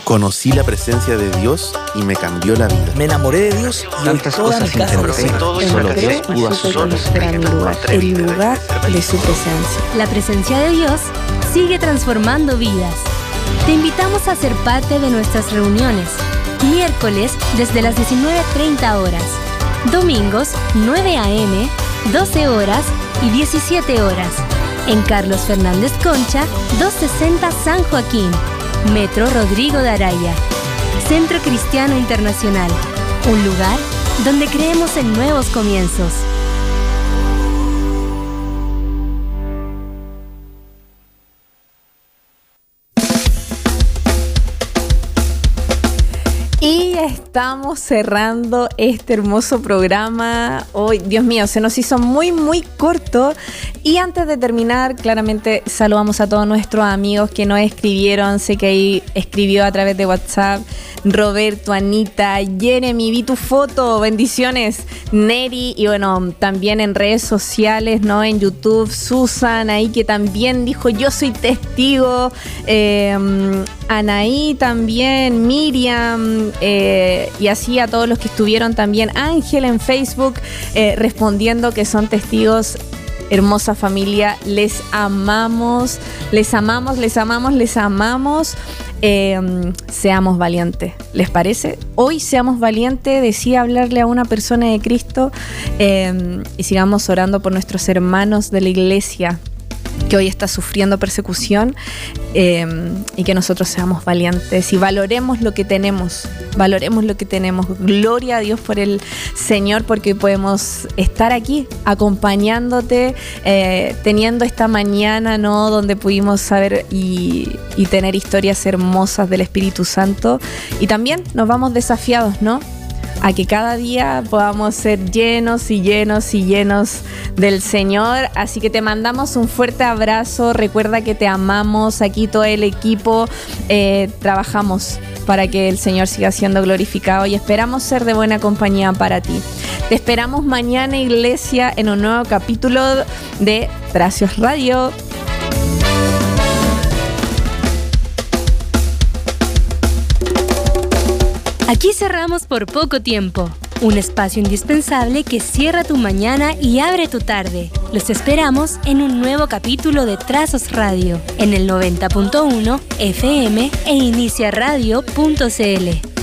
Conocí la presencia de Dios y me cambió la vida. Me enamoré de Dios y tantas toda mi cosas casa lo interesantes. sabe. Solo Dios pudo hacer. Conocer a mi lugar, el lugar de su presencia. La presencia de Dios sigue transformando vidas. Te invitamos a ser parte de nuestras reuniones. Miércoles desde las 19:30 horas. Domingos 9 a.m., 12 horas y 17 horas. En Carlos Fernández Concha, 260 San Joaquín. Metro Rodrigo de Araya. Centro Cristiano Internacional. Un lugar donde creemos en nuevos comienzos. Y ya estamos cerrando este hermoso programa. Hoy, Dios mío, se nos hizo muy, muy corto. Y antes de terminar, claramente saludamos a todos nuestros amigos que nos escribieron. Sé que ahí escribió a través de WhatsApp Roberto, Anita, Jeremy, vi tu foto, bendiciones, Neri, y bueno, también en redes sociales, ¿no? En YouTube, Susan, ahí que también dijo yo soy testigo, Anaí también, Miriam, y así a todos los que estuvieron también, Ángel en Facebook, respondiendo que son testigos. Hermosa familia, les amamos, les amamos, les amamos, les amamos. Seamos valientes, ¿les parece? Hoy seamos valientes, decía hablarle a una persona de Cristo, y sigamos orando por nuestros hermanos de la iglesia que hoy está sufriendo persecución, y que nosotros seamos valientes y valoremos lo que tenemos, gloria a Dios por el Señor, porque podemos estar aquí acompañándote, teniendo esta mañana, ¿no? Donde pudimos saber y tener historias hermosas del Espíritu Santo, y también nos vamos desafiados, ¿no? A que cada día podamos ser llenos y llenos y llenos del Señor. Así que te mandamos un fuerte abrazo. Recuerda que te amamos. Aquí todo el equipo trabajamos para que el Señor siga siendo glorificado y esperamos ser de buena compañía para ti. Te esperamos mañana, iglesia, en un nuevo capítulo de Tracios Radio. Aquí cerramos por poco tiempo. Un espacio indispensable que cierra tu mañana y abre tu tarde. Los esperamos en un nuevo capítulo de Trazos Radio, en el 90.1 FM e iniciaradio.cl.